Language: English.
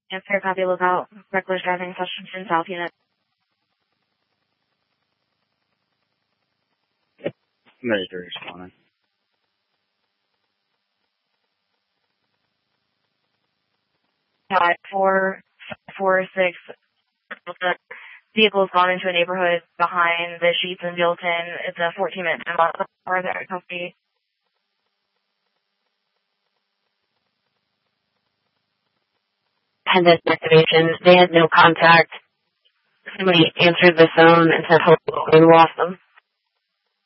Answer copy, lookout. Reckless driving, Hutchinson, South Unit. Ready to respond. 446. The vehicle's gone into a neighborhood behind the Sheets and Buellton. It's a 14-minute time out for the custody. Pendant activation. They had no contact. Somebody answered the phone and said hello and we lost them.